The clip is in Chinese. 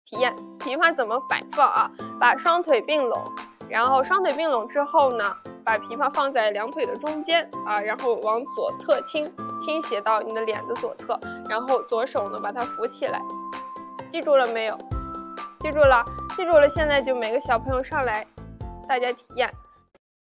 体验琵琶怎么摆放啊？把双腿并拢，然后双腿并拢之后呢，把琵琶放在两腿的中间啊，然后往左侧倾斜到你的脸的左侧，然后左手呢把它扶起来。记住了没有？记住了，记住了。现在就每个小朋友上来，大家体验。